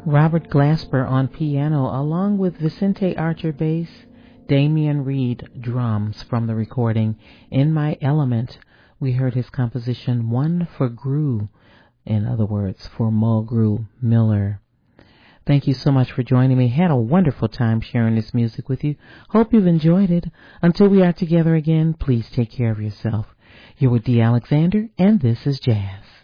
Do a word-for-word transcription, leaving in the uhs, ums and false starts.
Robert Glasper on piano, along with Vicente Archer bass, Damian Reed drums from the recording In My Element. We heard his composition One for Gru, in other words, for Mulgrew Miller. Thank you so much for joining me. Had a wonderful time sharing this music with you. Hope you've enjoyed it. Until we are together again, please take care of yourself. You're with Dee Alexander, and this is Jazz.